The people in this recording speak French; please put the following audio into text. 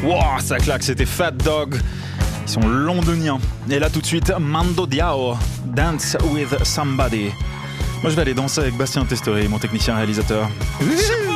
Wow, ça claque, c'était Fat Dog. Ils sont londoniens. Et là tout de suite, Mando Diao, Dance with Somebody. Moi je vais aller danser avec Bastien Testore, mon technicien réalisateur.